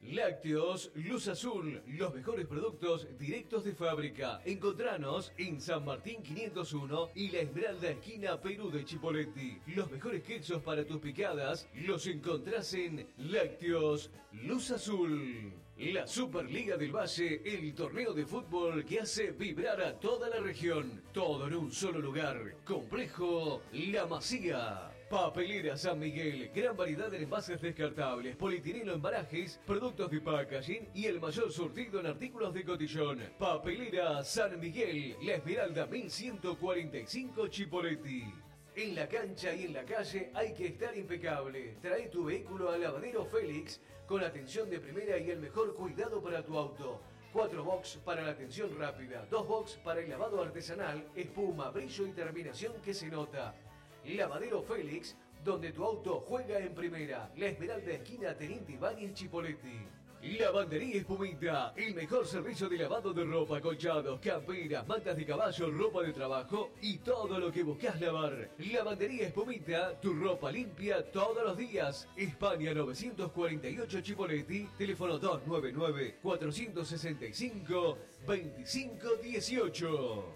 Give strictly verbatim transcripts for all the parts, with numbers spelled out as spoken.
Lácteos Luz Azul, los mejores productos directos de fábrica. Encontranos en San Martín quinientos uno y La Esmeralda, esquina Perú de Chipoleti. Los mejores quesos para tus picadas los encontrás en Lácteos Luz Azul. La Superliga del Valle, el torneo de fútbol que hace vibrar a toda la región. Todo en un solo lugar. Complejo La Masía. Papelera San Miguel, gran variedad de envases descartables, polietileno, embalajes, productos de packaging y el mayor surtido en artículos de cotillón. Papelera San Miguel, La Esmeralda mil ciento cuarenta y cinco Chipoleti. En la cancha y en la calle hay que estar impecable. Trae tu vehículo a Lavadero Félix con atención de primera y el mejor cuidado para tu auto. Cuatro box para la atención rápida, dos box para el lavado artesanal, espuma, brillo y terminación que se nota. Lavadero Félix, donde tu auto juega en primera. La Esmeralda, esquina Teniente Ibáñez, Chipoleti. Lavandería Espumita, el mejor servicio de lavado de ropa, colchados, camperas, mantas de caballo, ropa de trabajo y todo lo que buscas lavar. Lavandería Espumita, tu ropa limpia todos los días. España novecientos cuarenta y ocho Chipoleti, teléfono dos nueve nueve, cuatro seis cinco, dos cinco uno ocho.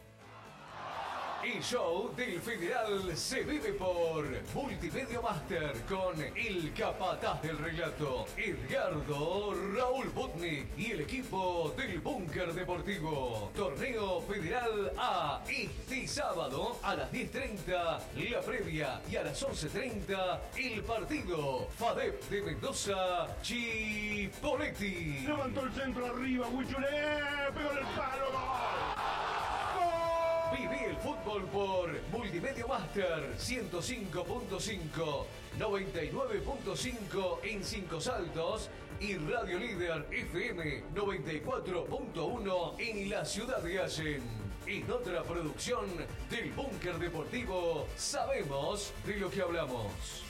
El show del Federal se vive por Multimedia Master con el capataz del relato, Edgardo Raúl Botnik y el equipo del Búnker Deportivo. Torneo Federal A, este sábado a las diez treinta, la previa, y a las once treinta, el partido. FADEP de Mendoza, Chipoleti. Levantó el centro arriba, Huichulé, pegó en el palo, gol. Viví el fútbol por Multimedia Master ciento cinco punto cinco, noventa y nueve punto cinco en Cinco Saltos y Radio Líder F M noventa y cuatro punto uno en la ciudad de Allen. En otra producción del Búnker Deportivo, sabemos de lo que hablamos.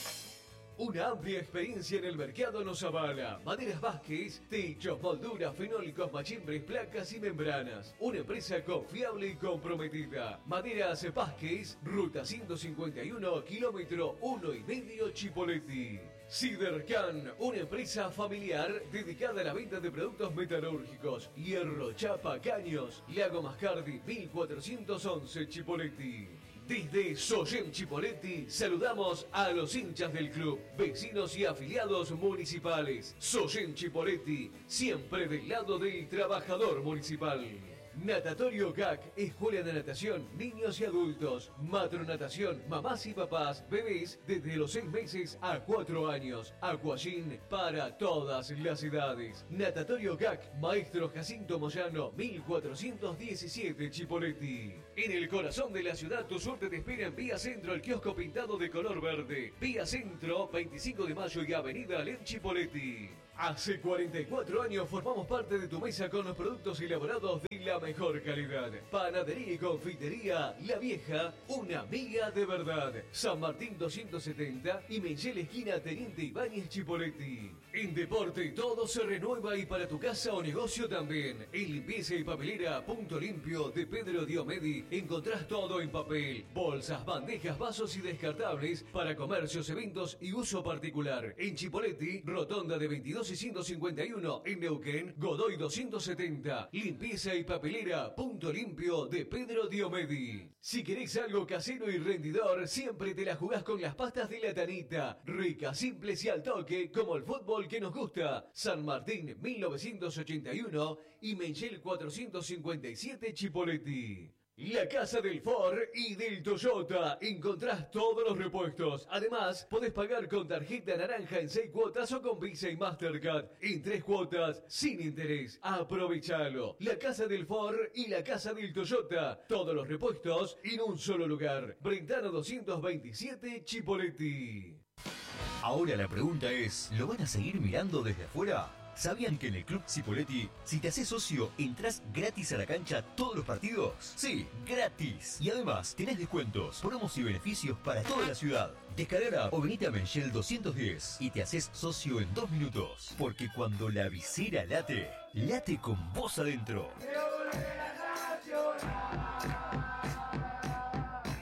Una amplia experiencia en el mercado nos avala. Maderas Vázquez, techos, molduras, fenólicos, machimbres, placas y membranas. Una empresa confiable y comprometida. Maderas Vázquez, ruta ciento cincuenta y uno, kilómetro uno y medio, Chipoleti. Sidercan, una empresa familiar dedicada a la venta de productos metalúrgicos. Hierro, chapa, caños. Lago Mascardi, mil cuatrocientos once, Chipoleti. Desde Soyem Chipoleti saludamos a los hinchas del club, vecinos y afiliados municipales. Soyem Chipoleti, siempre del lado del trabajador municipal. Natatorio C A C, escuela de natación, niños y adultos. Matronatación, mamás y papás, bebés desde los seis meses a cuatro años. Aquagym para todas las edades. Natatorio C A C, Maestro Jacinto Moyano, mil cuatrocientos diecisiete, Chipoleti. En el corazón de la ciudad, tu suerte te espera en Vía Centro, el kiosco pintado de color verde. Vía Centro, veinticinco de mayo y Avenida Alem, Chipoleti. Hace cuarenta y cuatro años formamos parte de tu mesa con los productos elaborados de la mejor calidad. Panadería y confitería La Vieja, una amiga de verdad. San Martín doscientos setenta y Menchel, esquina Teniente Ibáñez, Chipoleti. En deporte todo se renueva y para tu casa o negocio también. En limpieza y papelera Punto Limpio de Pedro Diomedi encontrás todo en papel. Bolsas, bandejas, vasos y descartables para comercios, eventos y uso particular. En Chipoleti, rotonda de veintidós y ciento cincuenta y uno. En Neuquén, Godoy doscientos setenta. Limpieza y papelera Punto Limpio de Pedro Diomedi. Si querés algo casero y rendidor, siempre te la jugás con las pastas de la Tanita. Ricas, simples y al toque, como el fútbol que nos gusta. San Martín mil novecientos ochenta y uno y Menchel cuatrocientos cincuenta y siete, Chipoleti. La casa del Ford y del Toyota. Encontrás todos los repuestos. Además, podés pagar con tarjeta naranja en seis cuotas o con Visa y Mastercard en tres cuotas sin interés. Aprovechalo. La casa del Ford y la casa del Toyota. Todos los repuestos en un solo lugar. Brentano doscientos veintisiete, Chipoleti. Ahora la pregunta es, ¿lo van a seguir mirando desde afuera? ¿Sabían que en el Club Chipoleti, si te haces socio, entras gratis a la cancha todos los partidos? Sí, gratis. Y además, tenés descuentos, promos y beneficios para toda la ciudad. Descarga o venite a Menchel doscientos diez y te haces socio en dos minutos. Porque cuando la visera late, late con vos adentro.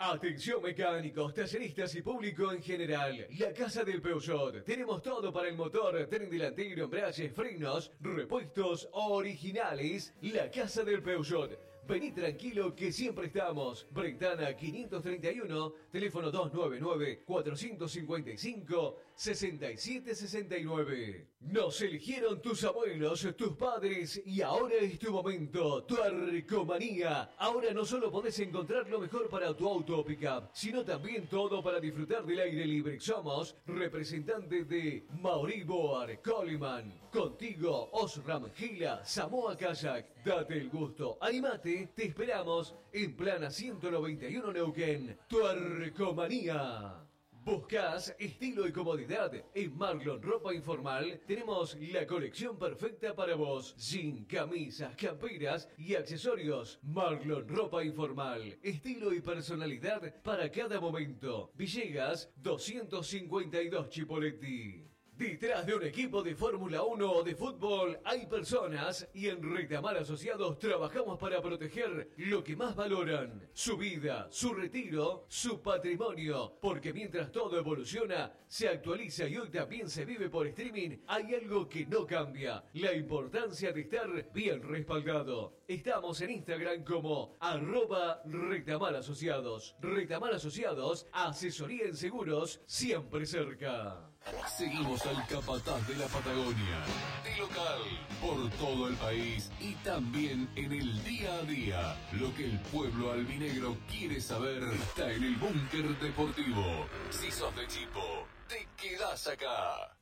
Atención mecánicos, talleristas y público en general. La Casa del Peugeot. Tenemos todo para el motor, tren delantero, embragues, frenos, repuestos originales. La Casa del Peugeot. Vení tranquilo que siempre estamos. Brentana quinientos treinta y uno, teléfono dos nueve nueve, cuatro cinco cinco, seis siete seis nueve. Nos eligieron tus abuelos, tus padres y ahora es tu momento. Tuercomanía. Ahora no solo podés encontrar lo mejor para tu auto o pickup, sino también todo para disfrutar del aire libre. Somos representantes de Mauri Boar, Coleman. Contigo, Osram, Gila, Samoa Kayak. Date el gusto. Animate, te esperamos en Plana ciento noventa y uno Neuquén. Tuercomanía. ¿Buscas estilo y comodidad? En Marlon Ropa Informal tenemos la colección perfecta para vos. Jean, camisas, camperas y accesorios. Marlon Ropa Informal. Estilo y personalidad para cada momento. Villegas doscientos cincuenta y dos Chipoleti. Detrás de un equipo de Fórmula uno o de fútbol hay personas y en Retamar Asociados trabajamos para proteger lo que más valoran, su vida, su retiro, su patrimonio, porque mientras todo evoluciona, se actualiza y hoy también se vive por streaming, hay algo que no cambia, la importancia de estar bien respaldado. Estamos en Instagram como arroba Retamar Asociados. Retamar Asociados, asesoría en seguros, siempre cerca. Seguimos al capataz de la Patagonia, de local, por todo el país y también en el día a día. Lo que el pueblo albinegro quiere saber está en el Búnker Deportivo. Si sos de Chipo, te quedás acá.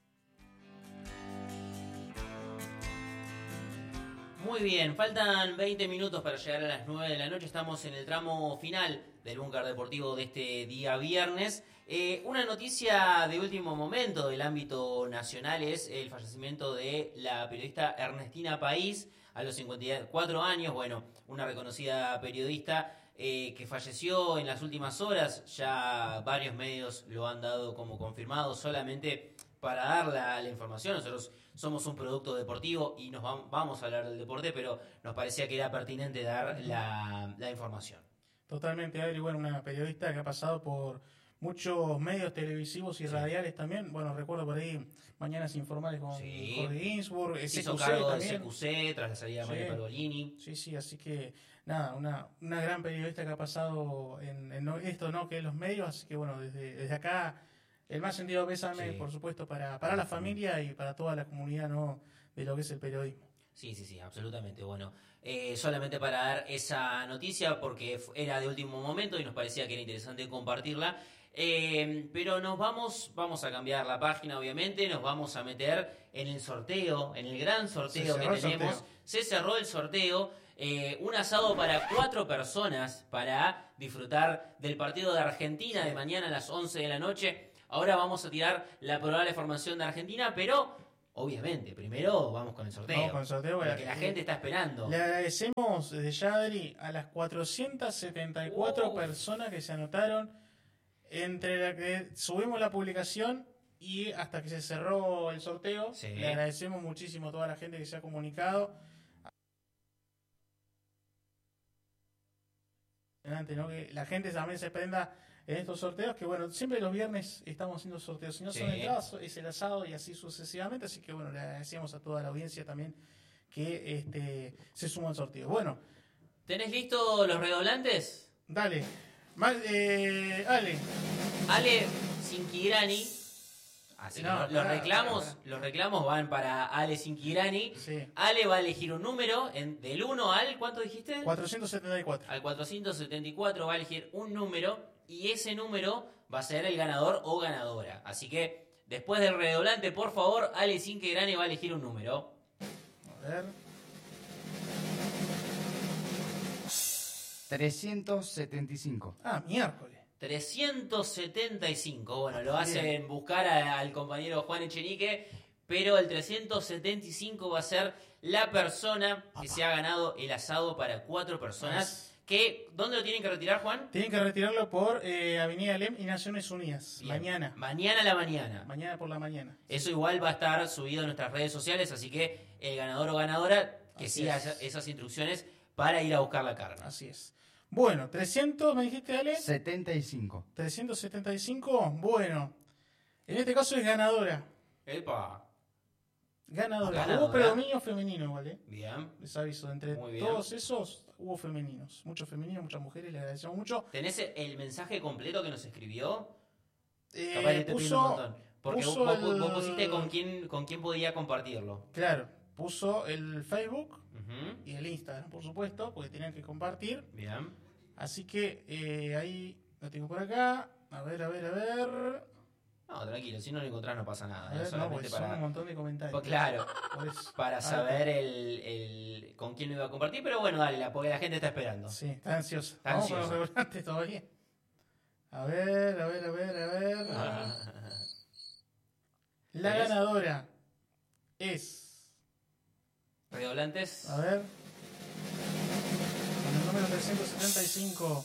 Muy bien, faltan veinte minutos para llegar a las nueve de la noche. Estamos en el tramo final del Búnker Deportivo de este día viernes. Eh, una noticia de último momento del ámbito nacional es el fallecimiento de la periodista Ernestina País a los cincuenta y cuatro años. Bueno, una reconocida periodista eh, que falleció en las últimas horas. Ya varios medios lo han dado como confirmado solamente para dar la, la información. Nosotros somos un producto deportivo y nos va, vamos a hablar del deporte, pero nos parecía que era pertinente dar la, la información. Totalmente, Adri. Bueno, una periodista que ha pasado por muchos medios televisivos y sí. radiales también. Bueno, recuerdo por ahí Mañanas Informales con sí. Jorge Ginsburg. Se hizo cargo de C Q C tras la salida de sí. María Pergolini. Sí, sí, así que nada, una, una gran periodista que ha pasado en, en esto, ¿no? Que es los medios. Así que bueno, desde, desde acá el más sentido pésame, sí. por supuesto, para, para la familia y para toda la comunidad, ¿no? De lo que es el periodismo. Sí, sí, sí, absolutamente. Bueno, eh, solamente para dar esa noticia porque era de último momento y nos parecía que era interesante compartirla. Eh, pero nos vamos, vamos a cambiar la página, obviamente, nos vamos a meter en el sorteo, en el gran sorteo que tenemos. Sorteo. Se cerró el sorteo, eh, un asado para cuatro personas para disfrutar del partido de Argentina sí. de mañana a las once de la noche. Ahora vamos a tirar la probable formación de Argentina, pero obviamente, primero vamos con el sorteo. Vamos con el sorteo. Porque la gente está esperando. Le agradecemos desde ya, Adri, a las cuatrocientas setenta y cuatro uh. personas que se anotaron entre la que subimos la publicación y hasta que se cerró el sorteo. Sí. Le agradecemos muchísimo a toda la gente que se ha comunicado. ¿No? Que la gente también se prenda en estos sorteos, que bueno, siempre los viernes estamos haciendo sorteos, si no sí. son entradas, es el asado y así sucesivamente, así que bueno, le agradecemos a toda la audiencia también que este se suma al sorteo. Bueno. ¿Tenés listos los redoblantes? Dale. Mal, eh, Ale. Ale Sinquirani. Así no, que los para, reclamos, para, para. los reclamos van para Ale Sinquirani. Sí. Ale va a elegir un número en, del uno al, ¿cuánto dijiste? cuatrocientos setenta y cuatro. Al cuatrocientos setenta y cuatro va a elegir un número y ese número va a ser el ganador o ganadora. Así que después del redoblante, por favor, Ale Sinquirani va a elegir un número. A ver. trescientos setenta y cinco. Ah, miércoles. trescientos setenta y cinco. Bueno, lo hacen buscar a, al compañero Juan Echenique, pero el trescientos setenta y cinco va a ser la persona que se ha ganado el asado para cuatro personas. Que, ¿dónde lo tienen que retirar, Juan? Tienen que retirarlo por eh, Avenida Alem y Naciones Unidas. Bien. Mañana. Mañana a la mañana. Mañana por la mañana. Eso igual va a estar subido en nuestras redes sociales, así que el ganador o ganadora que así siga es. esas instrucciones para ir a buscar la carne. Así es. Bueno, trescientos, ¿me dijiste, Ale? setenta y cinco. trescientos setenta y cinco, bueno. En este caso es ganadora. Epa. Ganadora. Ganadora. Hubo predominio femenino, ¿vale? Bien. Les aviso, entre Muy bien. todos esos hubo femeninos. Muchos femeninos, muchas mujeres, les agradecemos mucho. ¿Tenés el mensaje completo que nos escribió? Eh, Capaz que te pido un puso, montón. Porque puso vos, vos- el- vos pusiste con quién, con quién podía compartirlo. Claro, puso el Facebook Ujú. y el Instagram, por supuesto, porque tenían que compartir. Bien. Así que eh, ahí lo tengo por acá. A ver, a ver, a ver. No, tranquilo, si no lo encontrás no pasa nada. A es ver, no, solamente porque son un para, montón de comentarios. pues claro, Por eso. para A ver, saber el, el con quién lo iba a compartir. Pero bueno, dale, la, porque la gente está esperando. Sí, está ansiosa. Está Vamos ansiosa. con los regulantes todavía. A ver, a ver, a ver, a ver. La ¿Ves? ganadora es... Redoblantes. A ver. Con el número trescientos setenta y cinco.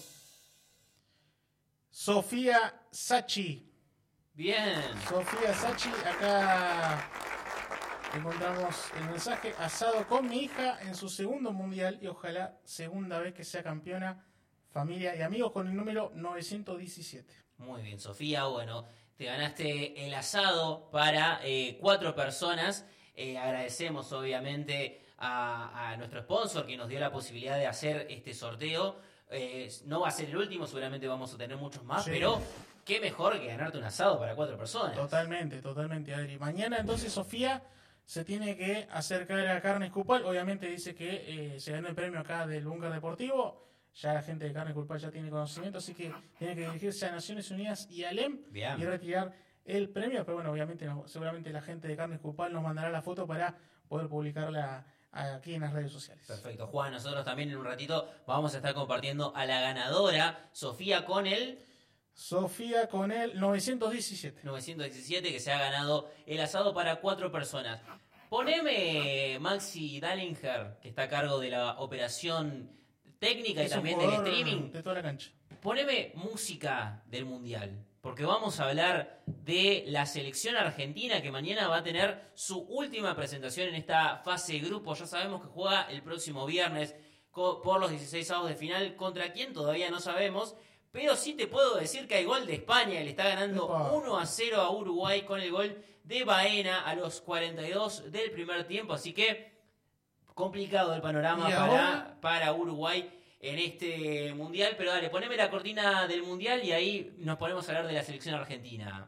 Sofía Sachi. Bien. Sofía Sachi, acá encontramos el mensaje: asado con mi hija en su segundo mundial y ojalá segunda vez que sea campeona, familia y amigos, con el número novecientos diecisiete. Muy bien, Sofía. Bueno, te ganaste el asado para eh, cuatro personas. Eh, agradecemos obviamente a, a nuestro sponsor que nos dio la posibilidad de hacer este sorteo. Eh, no va a ser el último, seguramente vamos a tener muchos más, Sí. pero qué mejor que ganarte un asado para cuatro personas. Totalmente, totalmente, Adri. Mañana entonces Sofía se tiene que acercar a Carnes Cupal. Obviamente dice que eh, se ganó el premio acá del Búnker Deportivo. Ya la gente de Carnes Cupal ya tiene conocimiento, así que tiene que dirigirse a Naciones Unidas y al E M Bien. y retirar el premio. Pero bueno, obviamente no, seguramente la gente de Carnes Cupal nos mandará la foto para poder publicarla aquí en las redes sociales. Perfecto, Juan. Nosotros también en un ratito vamos a estar compartiendo a la ganadora, Sofía, con el Sofía con el novecientos diecisiete. novecientos diecisiete, que se ha ganado el asado para cuatro personas. Poneme Maxi Dallinger, que está a cargo de la operación técnica y Es un también del jugador streaming. de toda la cancha. Poneme música del Mundial, porque vamos a hablar de la selección argentina que mañana va a tener su última presentación en esta fase de grupo. Ya sabemos que juega el próximo viernes co- por los dieciséis avos de final. ¿Contra quién? Todavía no sabemos. Pero sí te puedo decir que hay gol de España. Le está ganando Epa. uno a cero a Uruguay con el gol de Baena a los cuarenta y dos del primer tiempo. Así que complicado el panorama ¿Y para, ahora? para Uruguay en este mundial. Pero dale, poneme la cortina del mundial y ahí nos ponemos a hablar de la selección argentina.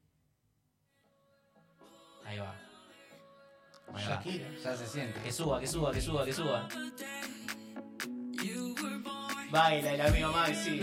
Ahí va. Ahí va. Shakira. Ya se siente. Que suba, que suba, que suba, que suba. Baila el amigo Maxi.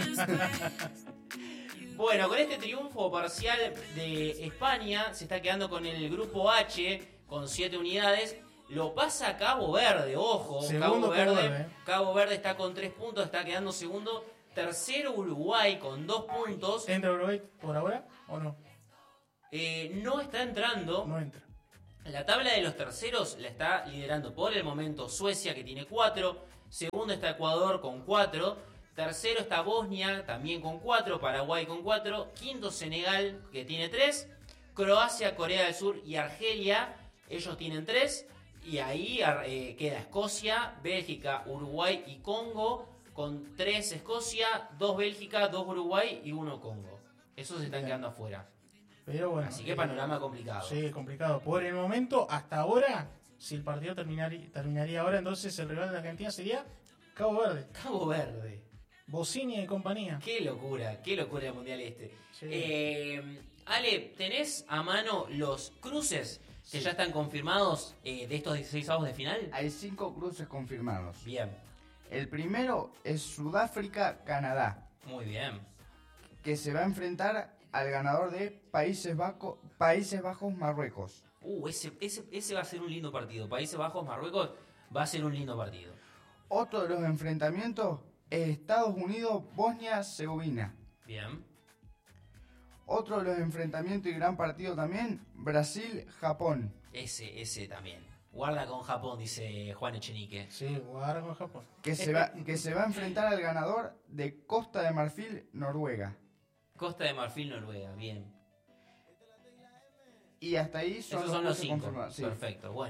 Bueno, con este triunfo parcial de España, se está quedando con el grupo H con siete unidades. Lo pasa Cabo Verde, ojo. Segundo Cabo Cabo Verde, Verde. Cabo Verde está con tres puntos, está quedando segundo. Tercero Uruguay con dos puntos. ¿Entra Uruguay por ahora o no? Eh, no está entrando. No entra. La tabla de los terceros la está liderando por el momento Suecia, que tiene cuatro. Segundo está Ecuador con cuatro. Tercero está Bosnia, también con cuatro. Paraguay con cuatro. Quinto Senegal, que tiene tres. Croacia, Corea del Sur y Argelia, ellos tienen tres. Y ahí eh, queda Escocia, Bélgica, Uruguay y Congo. Con tres Escocia, dos Bélgica, dos Uruguay y uno Congo. Esos se están Bien. quedando afuera. Pero bueno. Así que eh, panorama complicado. Sí, complicado. Por el momento, hasta ahora, si el partido terminaría, terminaría ahora, entonces el rival de Argentina sería Cabo Verde. Cabo Verde. Bocini y compañía. Qué locura, qué locura el mundial este. Sí. Eh, Ale, ¿tenés a mano los cruces que Sí. ya están confirmados eh, de estos dieciséis avos de final? Hay cinco cruces confirmados. Bien, El primero es Sudáfrica-Canadá, muy bien. que se va a enfrentar al ganador de Países, Baco- Países Bajos-Marruecos. Uh, ese, ese, ese va a ser un lindo partido. Países Bajos, Marruecos, va a ser un lindo partido. Otro de los enfrentamientos es Estados Unidos-Bosnia-Herzegovina. Bien, Otro de los enfrentamientos y gran partido también, Brasil-Japón. ese, ese también. Guarda con Japón, dice Juan Echenique. Sí, jugar con Japón. Que se, va, que se va a enfrentar al ganador de Costa de Marfil-Noruega. Costa de Marfil, Noruega, bien. Y hasta ahí son Esos son los cruces cinco. confirmados, sí. Perfecto, bueno.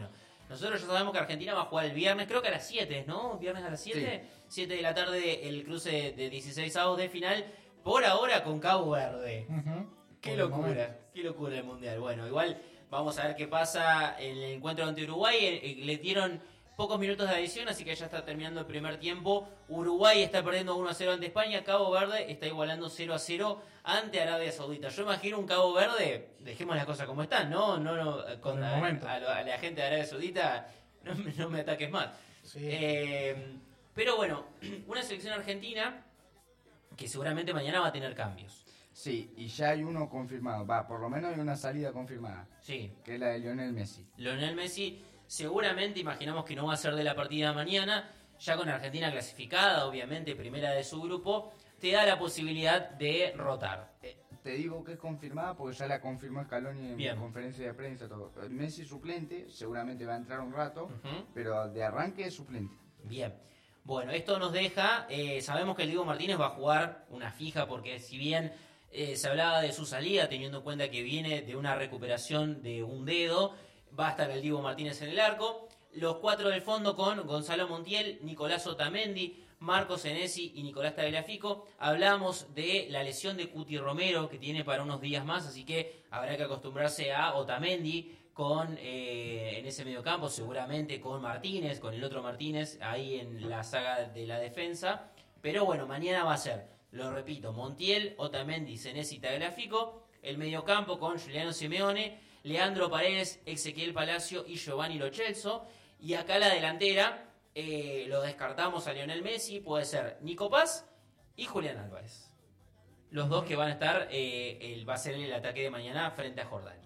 Nosotros ya sabemos que Argentina va a jugar el viernes, creo que a las siete, ¿no? Viernes a las siete. Sí. siete de la tarde el cruce de dieciseisavos de final. Por ahora con Cabo Verde. Ujú. Qué Por el locura, momento. qué locura el Mundial. Bueno, igual vamos a ver qué pasa en el encuentro ante Uruguay. Eh, eh, Le dieron pocos minutos de adición, así que ya está terminando el primer tiempo. Uruguay está perdiendo uno a cero ante España. Cabo Verde está igualando cero a cero ante Arabia Saudita. Yo imagino un Cabo Verde, dejemos las cosas como están, ¿no? No, no con Por el a, momento. a lo- a la gente de Arabia Saudita, no, me- no me ataques más. Sí. Eh, pero bueno, una selección argentina que seguramente mañana va a tener cambios. Sí, y ya hay uno confirmado. Va, por lo menos hay una salida confirmada, Sí, que es la de Lionel Messi. Lionel Messi seguramente imaginamos que no va a ser de la partida de mañana, ya con Argentina clasificada, obviamente primera de su grupo, te da la posibilidad de rotar. Eh, te digo que es confirmada porque ya la confirmó Scaloni en Bien. conferencia de prensa. Todo. Messi suplente, seguramente va a entrar un rato, Ujú. pero de arranque es suplente. Bien. Bueno, esto nos deja, eh, sabemos que el Diego Martínez va a jugar una fija porque si bien eh, se hablaba de su salida, teniendo en cuenta que viene de una recuperación de un dedo, va a estar el Diego Martínez en el arco. Los cuatro del fondo con Gonzalo Montiel, Nicolás Otamendi, Marcos Senesi y Nicolás Tagliafico. Hablamos de la lesión de Cuti Romero que tiene para unos días más, así que habrá que acostumbrarse a Otamendi con eh, en ese mediocampo, seguramente con Martínez, con el otro Martínez, ahí en la saga de la defensa. Pero bueno, mañana va a ser, lo repito, Montiel, Otamendi, Senesi y Tagliafico. El mediocampo con Giuliano Simeone, Leandro Paredes, Ezequiel Palacio y Giovanni Lo Celso. Y acá la delantera, eh, lo descartamos a Lionel Messi, puede ser Nico Paz y Julián Álvarez. Los dos que van a estar, eh, el, va a ser el ataque de mañana frente a Jordania.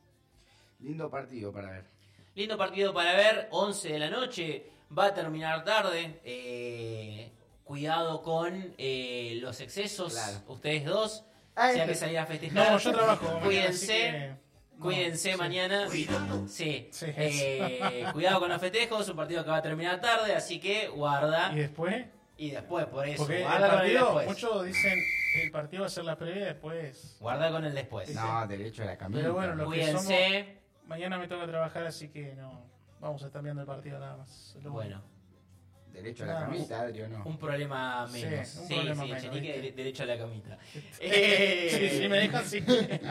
Lindo partido para ver. Lindo partido para ver, once de la noche, va a terminar tarde. Eh, cuidado con eh, los excesos, Claro. ustedes dos, Ay, si hay que que- salir a festejar. No, yo trabajo. mañana, Cuídense. así que- no, Cuídense sí. mañana. Sí. Sí, Eh, cuidado con los festejos, un partido que va a terminar tarde, así que guarda. Y después, Y después, por eso, porque el guarda con el partido, después. muchos dicen el partido va a ser la previa y después. Guarda con el después. No, derecho a la camisa. Pero bueno, lo que Cuídense. Mañana me toca trabajar, así que no. Vamos a estar viendo el partido nada más. Lo Bueno, Derecho a la No, camita, Adri, ¿o no? un problema Sí, menos. un Sí, problema sí, menos, Chenique, ¿viste? dere- derecho a la camita. Sí, Eh, si me dejan, sí.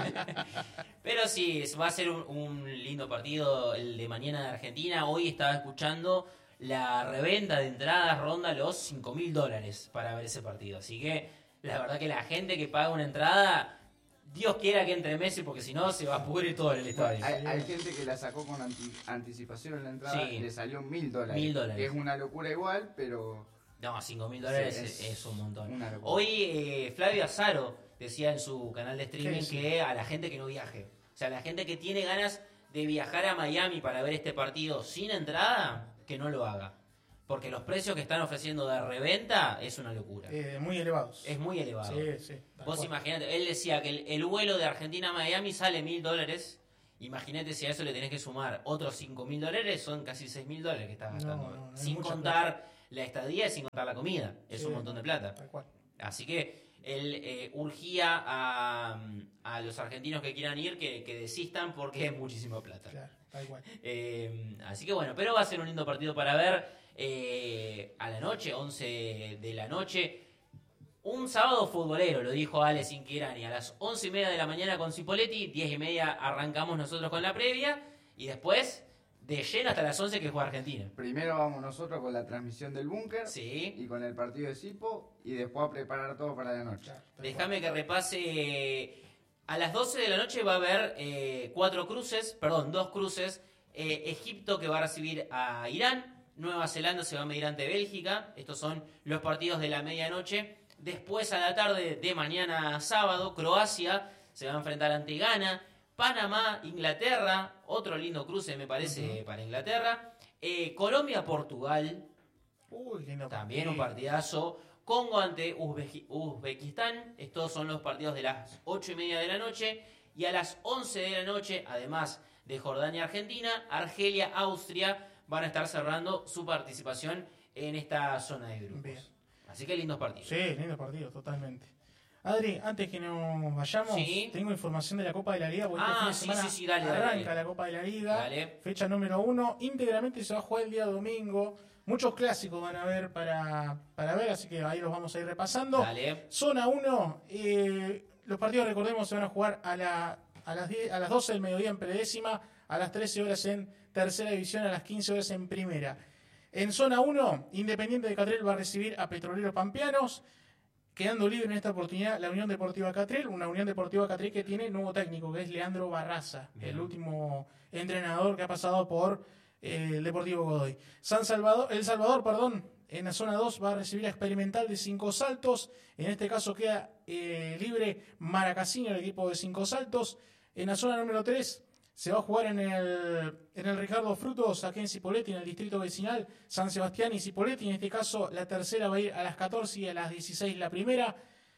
Pero sí, va a ser un, un lindo partido el de mañana de Argentina. Hoy estaba escuchando la reventa de entradas ronda los cinco mil dólares para ver ese partido. Así que la verdad que la gente que paga una entrada, Dios quiera que entre Messi porque si no se va a pudrir todo el estadio. Hay, hay gente que la sacó con anti- anticipación en la entrada Sí. y le salió mil dólares. Mil dólares. Que es una locura igual, pero No, cinco mil dólares Sí, es, es es un montón. una locura. Hoy eh, Flavio Azaro decía en su canal de streaming Sí, sí. que a la gente que no viaje, o sea, la gente que tiene ganas de viajar a Miami para ver este partido sin entrada, que no lo haga. Porque los precios que están ofreciendo de reventa es una locura. Eh, muy elevados. Es muy elevado. Sí, sí. tal Vos cual. imaginate, él decía que el, el vuelo de Argentina a Miami sale mil dólares. Imagínate si a eso le tenés que sumar otros cinco mil dólares, son casi seis mil dólares que estás No, gastando. no, no, es sin mucha contar la estadía y sin contar la comida. Es Sí. un montón de plata. Tal cual. Así que él eh, urgía a, a los argentinos que quieran ir que, que desistan porque es muchísima plata. Claro, tal cual. Eh, así que bueno, pero va a ser un lindo partido para ver eh, a la noche, once de la noche. Un sábado futbolero, lo dijo Alex Inquirani, a las once y media de la mañana con Cipoletti, diez y media arrancamos nosotros con la previa y después de lleno hasta las once que juega Argentina. primero vamos nosotros con la transmisión del búnker Sí. y con el partido de Cipo y después a preparar todo para la noche. Claro, tal Déjame que repase. eh, A las doce de la noche va a haber eh, cuatro cruces, perdón, dos cruces. Eh, Egipto que va a recibir a Irán. Nueva Zelanda se va a medir ante Bélgica. Estos son los partidos de la medianoche. Después a la tarde de mañana sábado, Croacia se va a enfrentar ante Ghana. Panamá, Inglaterra. Otro lindo cruce me parece para Inglaterra. Eh, Colombia, Portugal. Uy, lindo También un partido. partidazo. Congo ante Uzbeki- Uzbekistán. Estos son los partidos de las ocho y media de la noche. Y a las once de la noche, además de Jordania-Argentina, Argelia-Austria van a estar cerrando su participación en esta zona de grupos. Bien. Así que lindos partidos. Sí, lindo partido, totalmente. Adri, antes que nos vayamos, Sí. tengo información de la Copa de la Liga, porque Ah, este fin de sí, semana sí, sí, dale, dale, arranca dale. la Copa de la Liga, Dale. fecha número uno, íntegramente se va a jugar el día domingo, muchos clásicos van a haber para, para ver, así que ahí los vamos a ir repasando. Dale. Zona uno, eh, los partidos, recordemos, se van a jugar a, la, a, las diez, a las doce del mediodía en predécima, a las trece horas en tercera división, a las quince horas en primera. En zona uno, Independiente de Catril va a recibir a Petroleros Pampeanos, quedando libre en esta oportunidad la Unión Deportiva Catril, una Unión Deportiva Catril que tiene nuevo técnico, que es Leandro Barraza, Bien. el último entrenador que ha pasado por eh, el Deportivo Godoy. San Salvador, El Salvador, perdón, en la zona dos va a recibir a Experimental de Cinco Saltos, en este caso queda eh, libre Maracasino, el equipo de Cinco Saltos. En la zona número tres se va a jugar en el, en el Ricardo Frutos, aquí en Cipolletti, en el distrito vecinal, San Sebastián y Cipolletti. En este caso, la tercera va a ir a las catorce y a las dieciséis la primera.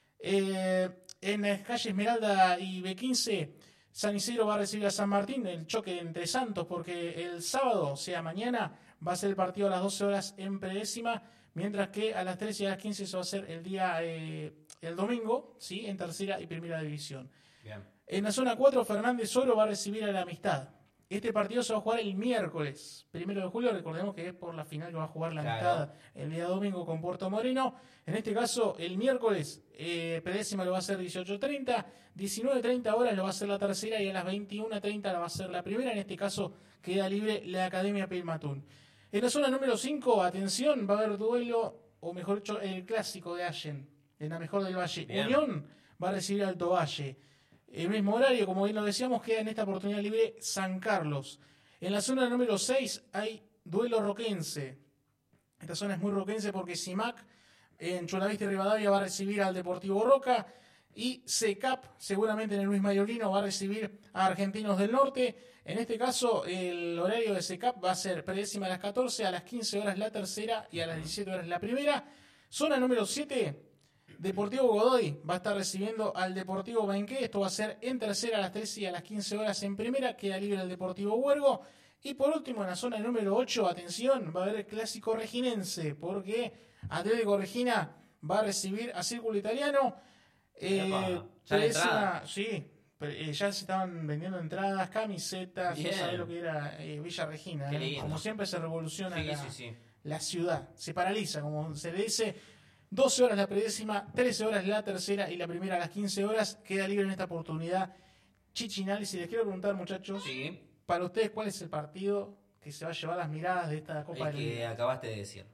Eh, en la calle Esmeralda y B quince, San Isidro va a recibir a San Martín, el choque entre Santos, porque el sábado, o sea, mañana, va a ser el partido a las doce horas en predécima, mientras que a las trece y a las quince se va a hacer el día, eh, el domingo, ¿sí? En tercera y primera división. Bien. En la zona cuatro, Fernández Oro va a recibir a la Amistad. Este partido se va a jugar el miércoles, primero de julio. Recordemos que es por la final que va a jugar la Claro. Amistad el día domingo con Puerto Moreno. En este caso, el miércoles, eh, predécima lo va a hacer dieciocho treinta, diecinueve treinta horas lo va a hacer la tercera y a las veintiuno treinta la va a ser la primera. En este caso, queda libre la Academia Pilmatún. En la zona número cinco, atención, va a haber duelo, o mejor dicho, el clásico de Allen, en la mejor del Valle. Bien. Unión va a recibir a Alto Valle. El mismo horario, como bien lo decíamos, queda en esta oportunidad libre San Carlos. En la zona número seis hay duelo roquense. Esta zona es muy roquense porque Simac en Chulavista y Rivadavia va a recibir al Deportivo Roca y C E C A P, seguramente en el Luis Mayolino, va a recibir a Argentinos del Norte. En este caso, el horario de C E C A P va a ser predécima a las catorce, a las quince horas la tercera y a las diecisiete horas la primera. Zona número siete, Deportivo Godoy va a estar recibiendo al Deportivo Benqué. Esto va a ser en tercera a las trece y a las quince horas en primera. Queda libre el Deportivo Huergo. Y por último, en la zona número ocho, atención, va a haber el clásico reginense, porque Atlético Regina va a recibir a Círculo Italiano. Eh, Epa, ya la predécima- entrada. sí, pero, eh, ya se estaban vendiendo entradas, camisetas, Bien. no sabés lo que era eh, Villa Regina. Qué eh. lindo. Como siempre se revoluciona Sí, la, sí, sí. la ciudad, se paraliza, como se le dice. doce horas la predécima, trece horas la tercera y la primera a las quince horas. Queda libre en esta oportunidad Chichinal. Y si les quiero preguntar, muchachos, Sí. para ustedes, ¿cuál es el partido que se va a llevar las miradas de esta Copa El del que Mundo? acabaste de decir.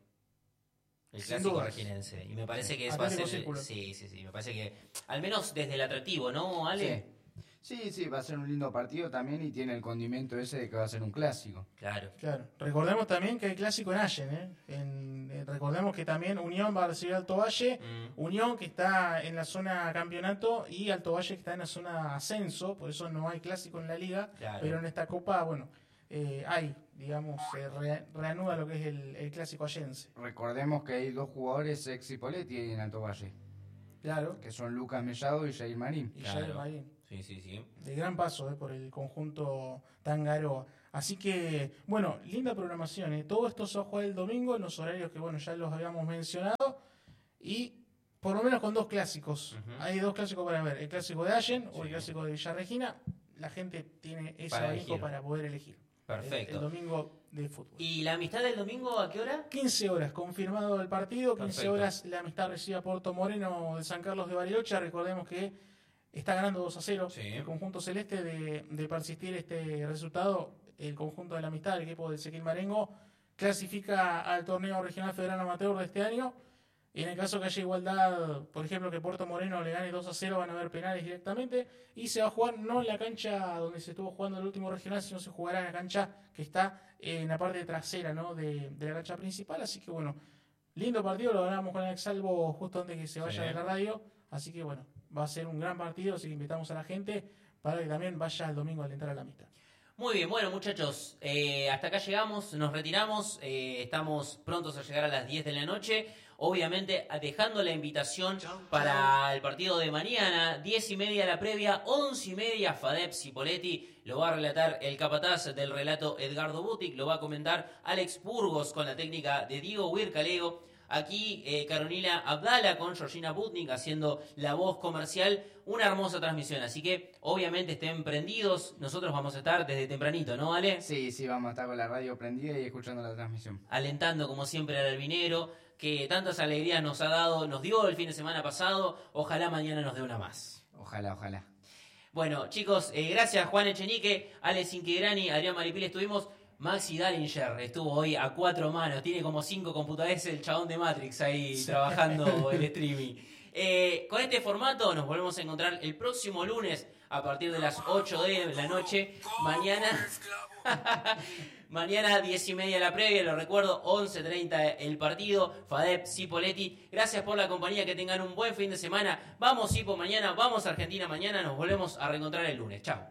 El Sin clásico dudas. reginense. Y me parece que eso va a Atlético ser. Círculo. Sí, sí, sí. Me parece que. Al menos desde el atractivo, ¿no, Ale? Sí, sí, va a ser un lindo partido también y tiene el condimento ese de que va a ser un clásico. Claro. Claro. Recordemos también que hay clásico en Allen, ¿eh? En- eh, recordemos que también Unión va a recibir Alto Valle. Mm. Unión que está en la zona campeonato y Alto Valle que está en la zona ascenso, por eso no hay clásico en la liga, Claro. pero en esta copa, bueno, eh, hay, digamos, se re- reanuda lo que es el, el clásico allense. Recordemos que hay dos jugadores ex Cipolletti en Alto Valle, Claro, que son Lucas Mellado y Jair Marín. y Claro. Jair Marín. Sí, sí, sí. De gran paso eh, por el conjunto Tangaroa. Así que, bueno, linda programación. eh. Todo esto se va a jugar el domingo en los horarios que, bueno, ya los habíamos mencionado. Y por lo menos con dos clásicos. Ujú. Hay dos clásicos para ver. El clásico de Allen o el Sí. clásico de Villa Regina. La gente tiene ese Para abanico elegir. para poder elegir. El, Perfecto. el domingo de fútbol. ¿Y la amistad del domingo a qué hora? quince horas, confirmado el partido. quince Perfecto. horas la amistad recibe a Puerto Moreno de San Carlos de Bariloche. Recordemos que está ganando dos a cero Sí. el conjunto celeste. De, de persistir este resultado, el conjunto de la amistad, el equipo de Ezequiel Marengo, clasifica al torneo regional federal amateur de este año. Y en el caso que haya igualdad, por ejemplo, que Puerto Moreno le gane dos a cero, van a haber penales directamente. Y se va a jugar no en la cancha donde se estuvo jugando el último regional, sino se jugará en la cancha que está en la parte trasera, ¿no? de, de la cancha principal. Así que bueno, lindo partido, lo ganamos con el Exalvo justo antes que se vaya Sí. de la radio. Así que bueno, va a ser un gran partido, así que invitamos a la gente para que también vaya el domingo a alentar a la amistad. Muy bien, bueno muchachos, eh, hasta acá llegamos, nos retiramos, eh, estamos prontos a llegar a las diez de la noche, obviamente dejando la invitación para el partido de mañana, diez y media la previa, once y media Fadep Cipolletti, lo va a relatar el capataz del relato Edgardo Butic, lo va a comentar Alex Burgos con la técnica de Diego Huircaleo. Aquí eh, Carolina Abdala con Georgina Putnik haciendo la voz comercial. Una hermosa transmisión, así que obviamente estén prendidos. Nosotros vamos a estar desde tempranito, ¿no, Ale? Sí, sí, vamos a estar con la radio prendida y escuchando la transmisión. Alentando como siempre al albinero, que tantas alegrías nos ha dado, nos dio el fin de semana pasado. Ojalá mañana nos dé una más. Ojalá, ojalá. Bueno, chicos, eh, gracias Juan Echenique, Alex Inquegrani, Adrián Maripil, estuvimos. Maxi Dallinger estuvo hoy a cuatro manos, tiene como cinco computadores, el chabón de Matrix ahí trabajando el streaming. Eh, con este formato nos volvemos a encontrar el próximo lunes a partir de las ocho de la noche. Mañana, mañana diez y media la previa, lo recuerdo, once treinta el partido. Fadep, Cipoletti, gracias por la compañía, que tengan un buen fin de semana. Vamos Cipo mañana, vamos Argentina mañana, nos volvemos a reencontrar el lunes. Chao.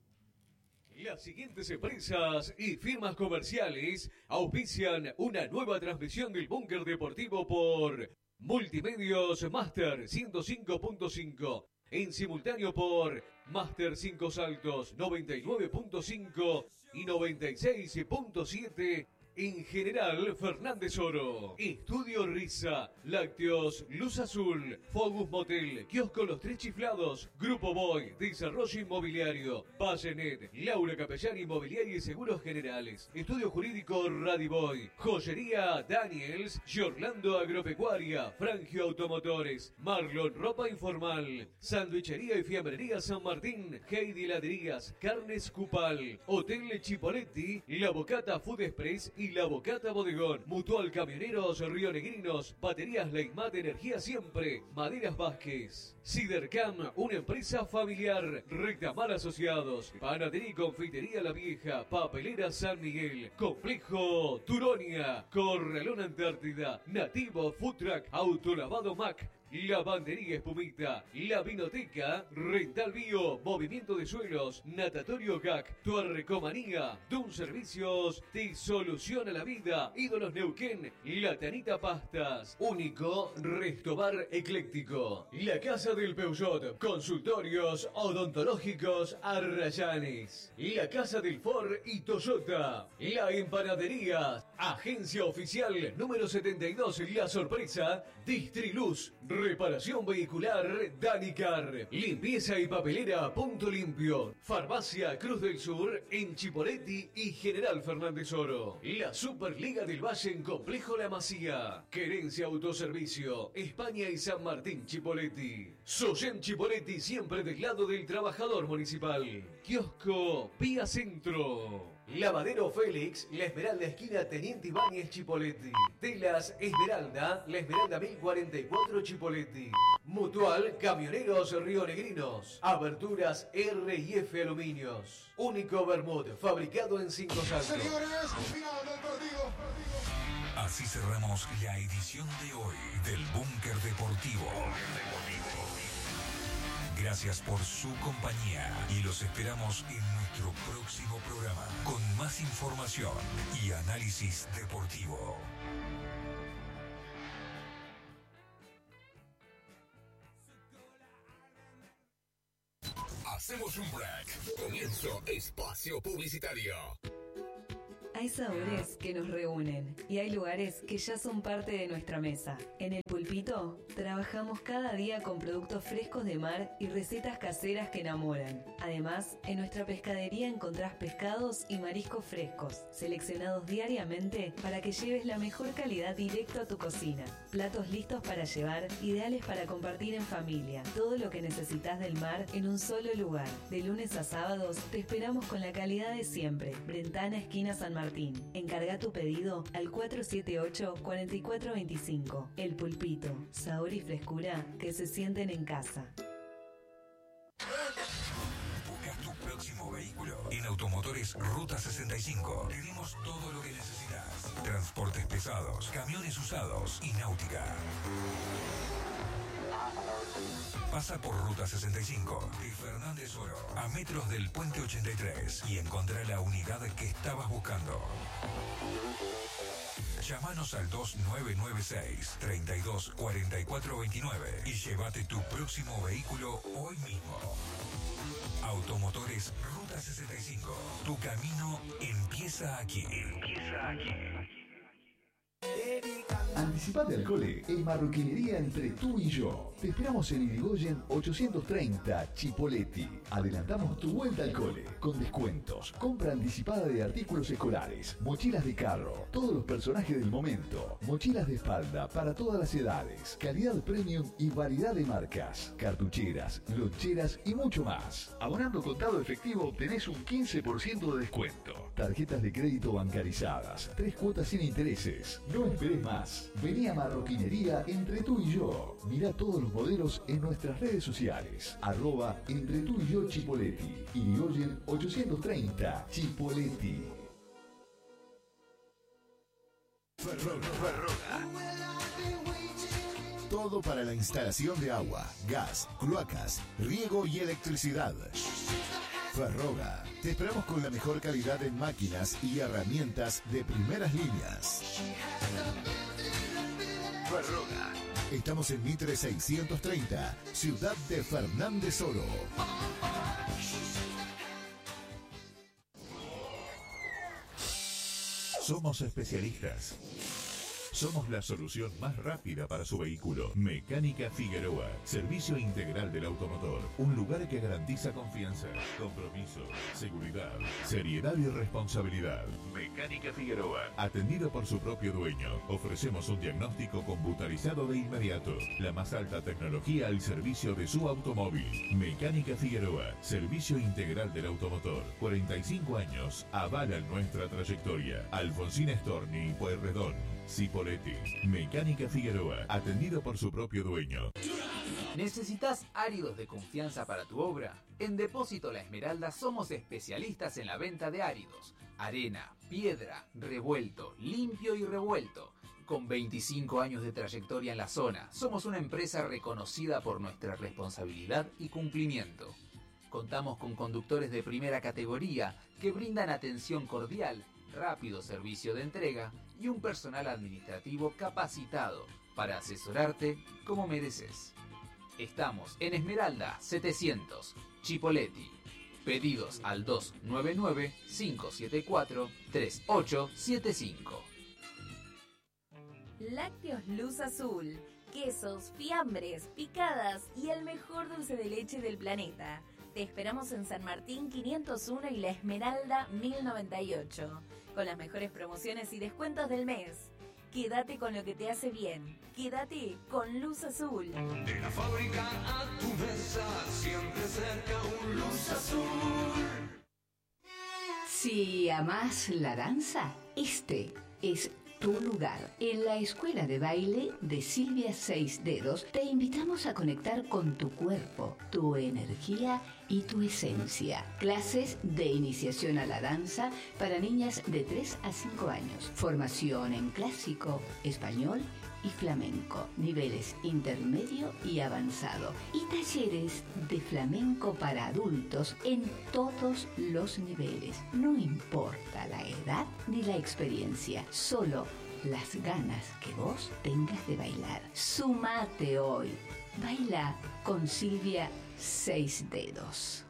Las siguientes empresas y firmas comerciales auspician una nueva transmisión del Búnker Deportivo por Multimedios Master ciento cinco punto cinco, en simultáneo por Master cinco Saltos noventa y nueve punto cinco y noventa y seis punto siete. En general, Fernández Oro. Estudio Risa, Lácteos, Luz Azul, Focus Motel, Kiosco Los Tres Chiflados, Grupo Boy, Desarrollo Inmobiliario, Pasenet, Laura Capellán Inmobiliaria y Seguros Generales, Estudio Jurídico Radiboy, Joyería Daniels, Giorlando Agropecuaria, Frangio Automotores, Marlon Ropa Informal, Sandwichería y Fiambrería San Martín, Heidi Heladerías, Carnes Cupal, Hotel Chipoletti, La Bocata Food Express y La Bocata Bodegón, Mutual Camioneros Rionegrinos, Baterías Leitmat Energía Siempre, Maderas Vázquez, Cidercam, una empresa familiar, Rectamar Asociados, Panadería y Confitería La Vieja, Papelera San Miguel, Complejo Turonia, Corralón Antártida, Nativo Food Truck, Autolavado Mac, Lavandería Espumita, La Vinoteca, Rental Bio, Movimiento de Suelos, Natatorio G A C, Tuarrecomanía, Dun Servicios, te soluciona la vida, Ídolos Neuquén, La Tanita Pastas, Único Restobar Ecléctico, La Casa del Peugeot, Consultorios Odontológicos Arrayanes, La Casa del Ford y Toyota, La Empanadería, Agencia Oficial número setenta y dos, La Sorpresa, Distriluz, Reparación Vehicular Danicar, Limpieza y Papelera Punto Limpio, Farmacia Cruz del Sur en Chipoletti y General Fernández Oro, la Superliga del Valle en Complejo La Masía, Querencia Autoservicio, España y San Martín Chipoletti, Soyen Chipoletti siempre del lado del trabajador municipal, Kiosco Vía Centro, Lavadero Félix, La Esmeralda esquina Teniente Ibáñez Chipoletti, Telas Esmeralda, La Esmeralda mil cuarenta y cuatro Chipoletti, Mutual Camioneros Rionegrinos, Aberturas R y F Aluminios, Único Bermud, fabricado en Cinco Saltos. Señores, final del partido. Así cerramos la edición de hoy del Búnker Deportivo. Gracias por su compañía y los esperamos en nuestro próximo programa con más información y análisis deportivo. Hacemos un break. Comienzo espacio publicitario. Hay sabores que nos reúnen y hay lugares que ya son parte de nuestra mesa. En El Pulpito trabajamos cada día con productos frescos de mar y recetas caseras que enamoran. Además, en nuestra pescadería encontrás pescados y mariscos frescos, seleccionados diariamente para que lleves la mejor calidad directo a tu cocina. Platos listos para llevar, ideales para compartir en familia. Todo lo que necesitas del mar en un solo lugar. De lunes a sábados te esperamos con la calidad de siempre. Brentana, esquina San Martín. Encarga tu pedido al cuatro siete ocho, cuatro cuatro dos cinco. El Pulpito, sabor y frescura que se sienten en casa. Buscas tu próximo vehículo en Automotores Ruta sesenta y cinco. Tenemos todo lo que necesitas. Transportes pesados, camiones usados y náutica. Pasa por Ruta sesenta y cinco de Fernández Oro a metros del Puente ochenta y tres y encontrá la unidad que estabas buscando. Llámanos al dos nueve nueve seis, treinta y dos, cuarenta y cuatro veintinueve y llévate tu próximo vehículo hoy mismo. Automotores Ruta sesenta y cinco. Tu camino empieza aquí. Empieza aquí. Anticipate al cole en Marroquinería Entre Tú y Yo. Te esperamos en Irigoyen ochocientos treinta, Chipoleti. Adelantamos tu vuelta al cole con descuentos, compra anticipada de artículos escolares, mochilas de carro, todos los personajes del momento, mochilas de espalda para todas las edades, calidad premium y variedad de marcas, cartucheras, loncheras y mucho más. Abonando contado efectivo obtenés un quince por ciento de descuento. Tarjetas de crédito bancarizadas, tres cuotas sin intereses. No esperes más. Vení a Marroquinería Entre Tú y Yo. Mirá todos los modelos en nuestras redes sociales. Arroba Entre Tú y Yo Chipoleti. Irigoyen ochocientos treinta, Chipoleti. Ferroga. Ferroga. Todo para la instalación de agua, gas, cloacas, riego y electricidad. Ferroga. Te esperamos con la mejor calidad en máquinas y herramientas de primeras líneas. Ferroga. Estamos en Mitre seiscientos treinta, ciudad de Fernández Oro. Somos especialistas. Somos la solución más rápida para su vehículo. Mecánica Figueroa. Servicio integral del automotor. Un lugar que garantiza confianza, compromiso, seguridad, seriedad y responsabilidad. Mecánica Figueroa. Atendido por su propio dueño. Ofrecemos un diagnóstico computarizado de inmediato. La más alta tecnología al servicio de su automóvil. Mecánica Figueroa. Servicio integral del automotor. cuarenta y cinco años. Avalan nuestra trayectoria. Alfonsín Storni y Pueyrredón. Cipolletti. Mecánica Figueroa. Atendido por su propio dueño. ¿Necesitas áridos de confianza para tu obra? En Depósito La Esmeralda somos especialistas en la venta de áridos. Arena, piedra, revuelto, limpio y revuelto. Con veinticinco años de trayectoria en la zona, somos una empresa reconocida por nuestra responsabilidad y cumplimiento. Contamos con conductores de primera categoría que brindan atención cordial, rápido servicio de entrega y un personal administrativo capacitado para asesorarte como mereces. Estamos en Esmeralda setecientos, Chipolletti. Pedidos al dos nueve nueve, cinco siete cuatro, tres ocho siete cinco. Lácteos Luz Azul. Quesos, fiambres, picadas y el mejor dulce de leche del planeta. Te esperamos en San Martín quinientos uno y La Esmeralda mil noventa y ocho. Con las mejores promociones y descuentos del mes. Quédate con lo que te hace bien. Quédate con Luz Azul. De la fábrica a tu mesa, siempre cerca un Luz Azul. Si amás la danza, este es tu lugar. En la Escuela de Baile de Silvia Seis Dedos te invitamos a conectar con tu cuerpo, tu energía y tu esencia. Clases de iniciación a la danza para niñas de tres a cinco años. Formación en clásico, español y flamenco. Niveles intermedio y avanzado. Y talleres de flamenco para adultos en todos los niveles. No importa la edad ni la experiencia, solo las ganas que vos tengas de bailar. Sumate hoy. Baila con Silvia Seis Dedos.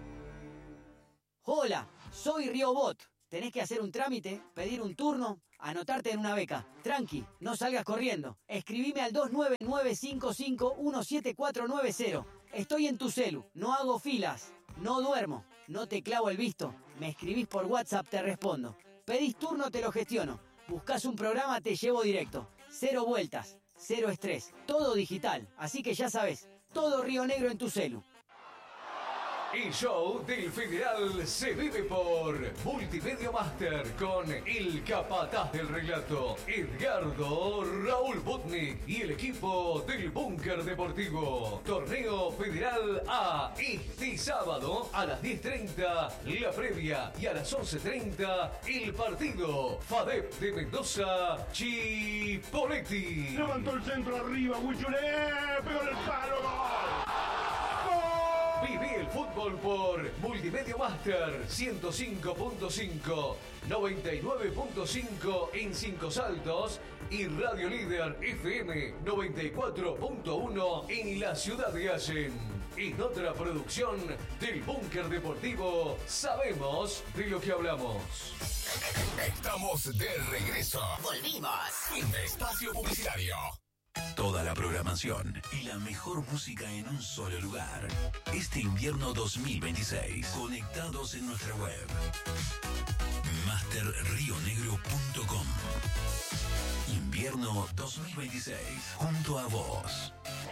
Hola, soy Riobot. Tenés que hacer un trámite, pedir un turno, anotarte en una beca. Tranqui, no salgas corriendo. Escribime al dos nueve nueve cinco cinco uno siete cuatro nueve cero. Estoy en tu celu, no hago filas, no duermo, no te clavo el visto. Me escribís por WhatsApp, te respondo. Pedís turno, te lo gestiono. Buscás un programa, te llevo directo. Cero vueltas, cero estrés, todo digital. Así que ya sabes, todo Río Negro en tu celu. El show del Federal se vive por Multimedia Master con el capataz del relato, Edgardo Raúl Butnik y el equipo del Búnker Deportivo. Torneo Federal A este sábado a las diez treinta, la previa, y a las once treinta el partido. FADEP de Mendoza, Chipolletti. Levantó el centro arriba, Huichulé, pegó en el palo, gol. Viví el fútbol por Multimedia Master ciento cinco punto cinco, noventa y nueve punto cinco en Cinco Saltos y Radio Líder F M noventa y cuatro punto uno en la ciudad de Allen. en otra producción del Búnker Deportivo. Sabemos de lo que hablamos. Estamos de regreso. Volvimos. Fin de espacio publicitario. Toda la programación y la mejor música en un solo lugar. Este invierno dos mil veintiséis, conectados en nuestra web. master rio negro punto com. Invierno dos mil veintiséis, junto a vos.